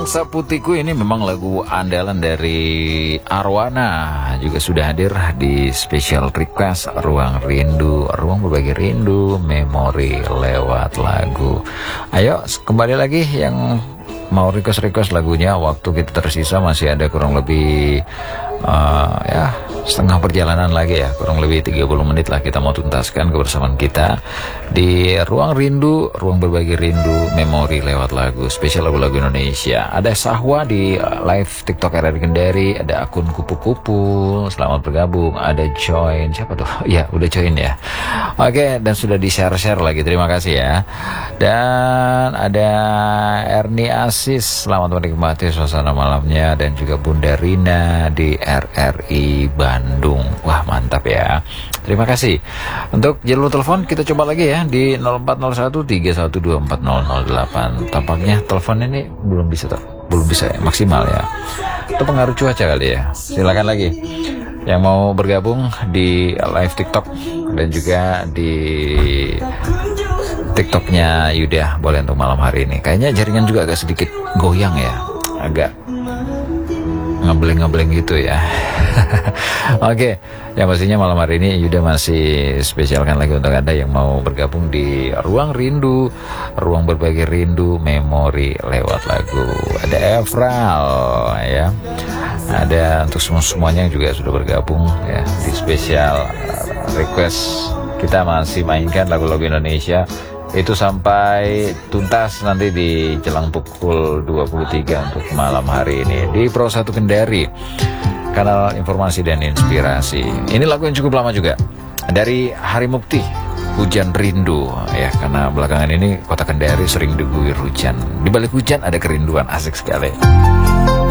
Bangsa Putihku ini memang lagu andalan dari Arwana, juga sudah hadir di special request Ruang Rindu, ruang berbagi rindu, memori lewat lagu. Ayo kembali lagi yang mau request lagunya. Waktu kita tersisa masih ada kurang lebih setengah perjalanan lagi ya, kurang lebih 30 menit lah kita mau tuntaskan kebersamaan kita di Ruang Rindu, ruang berbagi rindu, memori lewat lagu, spesial lagu-lagu Indonesia. Ada Sahwa di live TikTok RRI Kendari, ada akun kupu-kupu, selamat bergabung, ada join, siapa tuh? Ya udah join ya. Oke, dan sudah di share lagi, terima kasih ya. Dan ada Erni Asis, selamat menikmati suasana malamnya, dan juga Bunda Rina di RRI Bandung. Wah mantap ya, terima kasih. Untuk jalur telepon kita coba lagi ya di 040131240008. Tampaknya telepon ini belum bisa ya, maksimal ya. Itu pengaruh cuaca kali ya. Silakan lagi yang mau bergabung di live TikTok dan juga di TikToknya Yuda, boleh untuk malam hari ini. Kayaknya jaringan juga agak sedikit goyang ya, agak ngebleng gitu ya. Oke, yang pastinya malam hari ini Yuda masih spesialkan lagi untuk Anda yang mau bergabung di Ruang Rindu, ruang berbagi rindu, memori lewat lagu. Ada Evral ya, ada untuk semuanya yang juga sudah bergabung ya di spesial request. Kita masih mainkan lagu-lagu Indonesia itu sampai tuntas nanti di jelang pukul 23 untuk malam hari ini di Pro 1 Kendari, kanal informasi dan inspirasi. Ini lagu yang cukup lama juga, dari Hari Mukti, Hujan Rindu ya, karena belakangan ini kota Kendari sering diguyur hujan. Di balik hujan ada kerinduan, asik sekali.